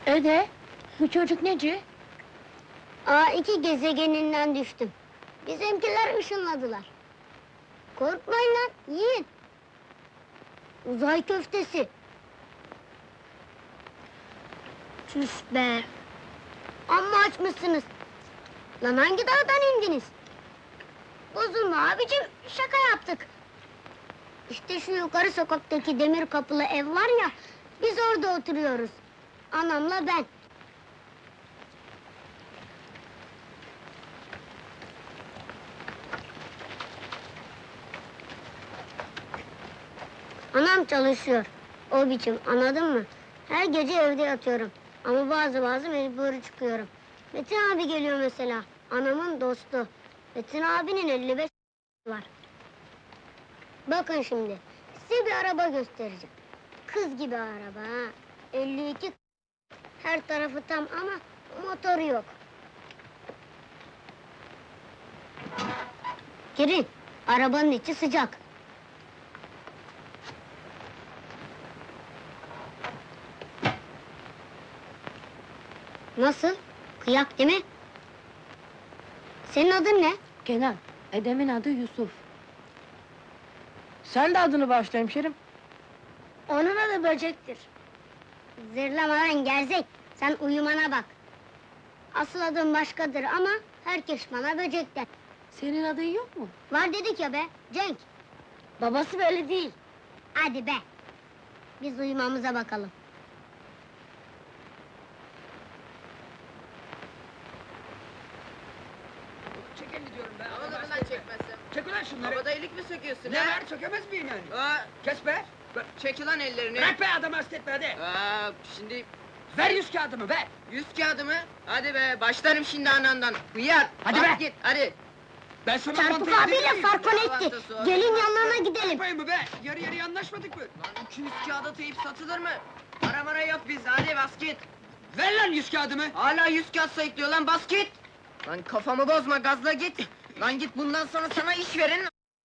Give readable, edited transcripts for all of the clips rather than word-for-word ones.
Öde, bu çocuk neci? A2 gezegeninden düştüm. Bizimkiler ışınladılar. Korkmayın lan, yiyin. Uzay köftesi. Çüş be! Amma açmışsınız. Lan hangi dağdan indiniz? Bozulma abicim, şaka yaptık. İşte şu yukarı sokaktaki demir kapılı ev var ya, biz orada oturuyoruz. Anamla ben. Anam çalışıyor. O biçim, anladın mı? Her gece evde yatıyorum. Ama bazı mecburi çıkıyorum. Metin abi geliyor mesela, anamın dostu. Metin abinin 55 var. Bakın şimdi, size bir araba göstereceğim. Kız gibi araba ha. 52 her tarafı tam ama motoru yok. Girin, arabanın içi sıcak. Nasıl? Kıyak değil mi? Senin adın ne? Kenan, Edem'in adı Yusuf. Sen de adını başla hemşerim. Onun adı böcektir. Zırlama lan gerzek, sen uyumana bak. Asıl adım başkadır ama herkes bana böcek der. Senin adın yok mu? Var dedik ya be, Cenk. Babası böyle değil. Hadi be! Biz uyumamıza bakalım. Çek elini diyorum ben. Ama da lan çekmezsem. Çek ulan şunları. Havada iyilik mi söküyorsun Ne ha? var, sökemez miyim yani? Aa, Kes be! çek ulan ellerini. Bırak be, adamı hasta etme hadi! Şimdi Ver 100 kağıdımı, ver! 100 kağıdı mı? Hadi be, başlarım şimdi anandan. Hıyar! Hadi bak be! Git, hadi! Ben sana Çarpık mantıyı abiyle yedireyim. Farkonetti. Gelin yanlarına gidelim. Yapayım mı be? Yarı yarıya anlaşmadık mı? Lan 200 kağıda teyip satılır mı? Para mara yok bizde, hadi bas git! Ver lan 100 kağıdımı! Hala 100 kağıt sayıklıyor lan, bas git! Lan kafamı bozma, gazla git! Lan git, bundan sonra sana iş verin!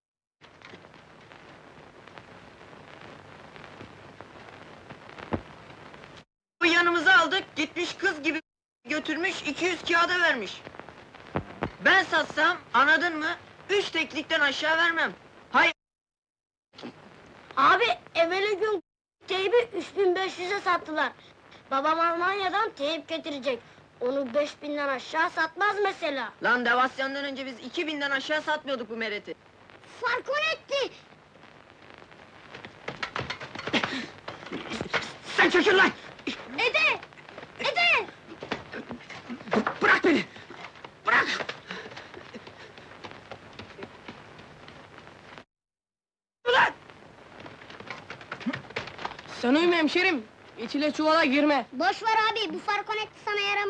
Bu yanımıza aldık, gitmiş kız gibi götürmüş, 200 kağıda vermiş. Ben satsam, anladın mı? 3 teklikten aşağı vermem. Hay Abi, evveli gün teybi 3500'e sattılar. Babam Almanya'dan teyip getirecek. Onu 5000'den aşağı satmaz mesela. lan, Devasyan'dan önce biz 2000'den aşağı satmıyorduk bu mereti. Farkonetti! Sen çekil lan! Ede! Ede! Bırak beni! Bırak! Ulan! Sen uyuma hemşerim, içine çuvala girme. Boş ver abi, bu Farkonetti sana yaramaz.